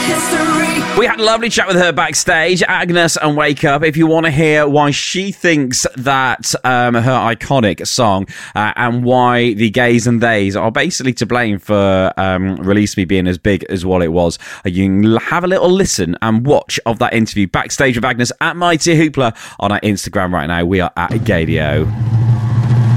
We had a lovely chat with her backstage, Agnes and Wake Up. If you want to hear why she thinks that her iconic song and why the gays and theys are basically to blame for Release Me being as big as what it was, you can have a little listen and watch of that interview backstage with Agnes at Mighty Hoopla on our Instagram right now. We are at Gadio.